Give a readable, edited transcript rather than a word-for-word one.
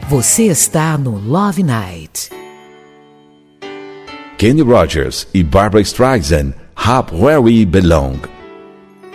Você está no Love Night. Kenny Rogers e Barbra Streisand, Up Where We Belong.